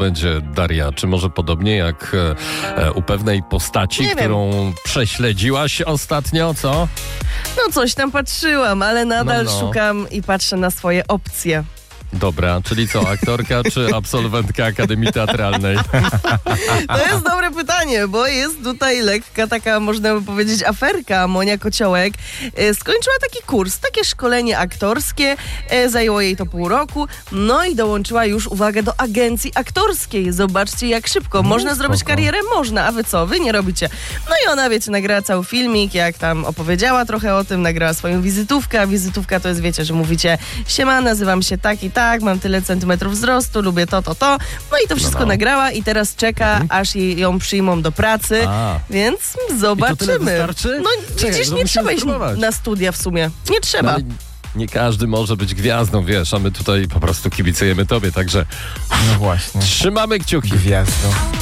będzie, Daria? Czy może podobnie jak u pewnej postaci, którą prześledziłaś ostatnio, co? No coś tam patrzyłam, ale nadal szukam i patrzę na swoje opcje. Dobra, czyli co, aktorka czy absolwentka Akademii Teatralnej? To jest dobre pytanie, bo jest tutaj lekka taka, można by powiedzieć, aferka. Monia Kociołek skończyła taki kurs, takie szkolenie aktorskie, zajęło jej to pół roku, no i dołączyła już, uwaga, do agencji aktorskiej. Zobaczcie, jak szybko. Można zrobić karierę? Można, a wy co? Wy nie robicie. No i ona, wiecie, nagrała cały filmik, jak tam opowiedziała trochę o tym, nagrała swoją wizytówkę, a wizytówka to jest, wiecie, że mówicie: siema, nazywam się tak i tak, mam tyle centymetrów wzrostu, lubię to. No i to wszystko nagrała i teraz czeka, aż ją przyjmą do pracy, więc zobaczymy. I to tyle wystarczy? No widzisz, nie trzeba iść na studia w sumie. Nie trzeba. No, nie każdy może być gwiazdą, wiesz, a my tutaj po prostu kibicujemy tobie, także no właśnie. Trzymamy kciuki. Gwiazdą.